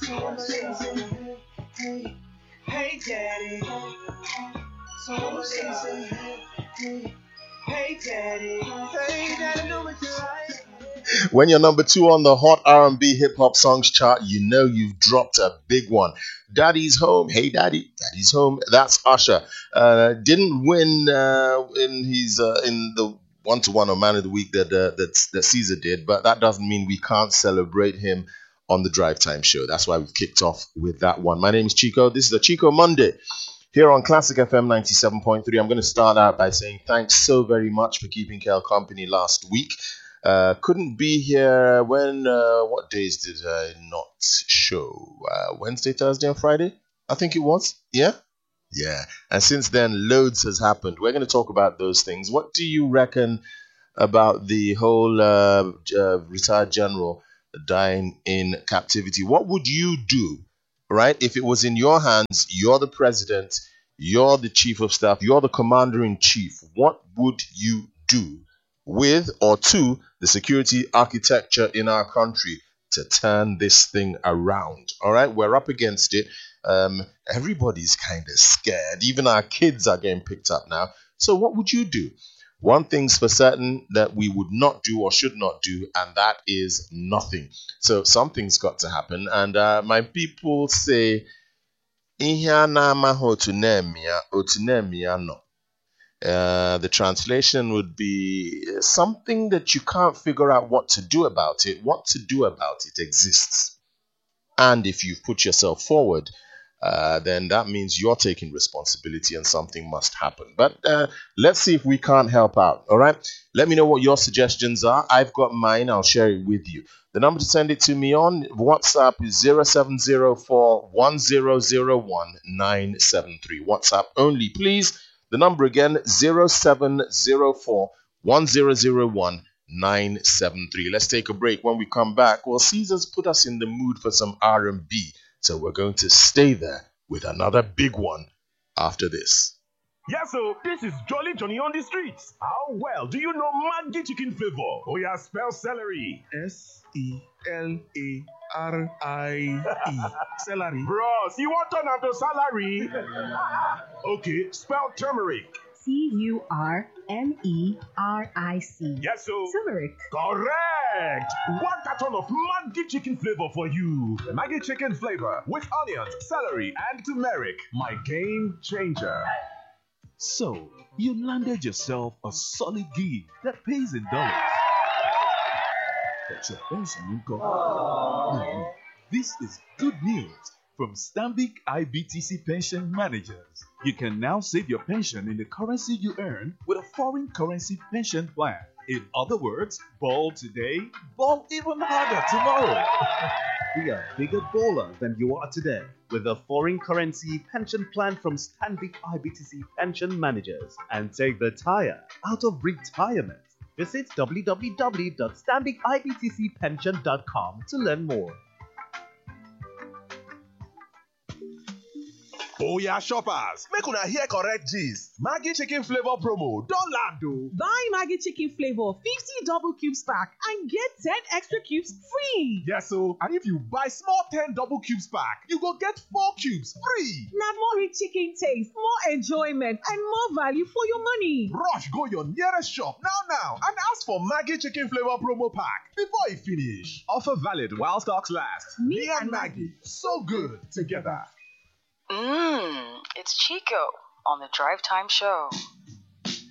Hey, daddy. So I'ma say, hey, daddy. Hey, daddy, know what you like. When you're number 2 on the Hot R&B Hip Hop Songs chart, you know you've dropped a big one. Daddy's Home. Hey, daddy. Daddy's Home. That's Usher. Didn't win in the one-to-one or Man of the Week that Caesar did, but that doesn't mean we can't celebrate him on the Drive Time Show. That's why we've kicked off with that one. My name is Chico. This is a Chico Monday here on Classic FM 97.3. I'm going to start out by saying thanks so very much for keeping Kel company last week. Couldn't be here when, what days did I not show? Wednesday, Thursday, and Friday? I think it was. Yeah? Yeah. And since then, loads has happened. We're going to talk about those things. What do you reckon about the whole retired general dying in captivity? What would you do, right? If it was in your hands, you're the president, you're the chief of staff, you're the commander in chief, what would you do with or to the security architecture in our country to turn this thing around? All right, we're up against it. Everybody's kind of scared. Even our kids are getting picked up now. So what would you do? One thing's for certain that we would not do or should not do, and that is nothing. So something's got to happen. And my people say, the translation would be something that you can't figure out what to do about it. What to do about it exists. And if you've put yourself forward, then that means you're taking responsibility and something must happen. But let's see if we can't help out. All right. Let me know what your suggestions are. I've got mine. I'll share it with you. The number to send it to me on WhatsApp is 0704 1001 973. WhatsApp only, please. The number again, 0704 1001 973. Let's take a break. When we come back, well, Caesar's put us in the mood for some R&B. So we're going to stay there with another big one after this. Yeah, so this is Jolly Johnny on the streets. How well do you know Maggi chicken flavor? Oh yeah, spell celery. Celery. Celery. Bros, you want to turn to salary? Okay, spell turmeric. Turmeric. Yes, so Turmeric. correct. One carton of Maggi chicken flavor for you. Maggi chicken flavor with onions, celery, and turmeric. My game changer. So, you landed yourself a solid gig that pays in dollars. But your pension got. This is good news from Stanbic IBTC Pension Managers. You can now save your pension in the currency you earn with a foreign currency pension plan. In other words, ball today, ball even harder tomorrow. Be a bigger baller than you are today with a foreign currency pension plan from Stanbic IBTC Pension Managers and take the tire out of retirement. Visit www.stanbicibtcpension.com to learn more. Oh yeah, shoppers. Make una hear correct gist. Maggi chicken flavor promo don land o. Buy Maggi chicken flavor 50 double cubes pack and get 10 extra cubes free. Yes, so and if you buy small 10 double cubes pack, you go get 4 cubes free. Now more rich chicken taste, more enjoyment, and more value for your money. Rush go your nearest shop now and ask for Maggi chicken flavor promo pack before e finish. Offer valid while stocks last. Me and Maggi, so good together. It's Chico on the Drive Time Show.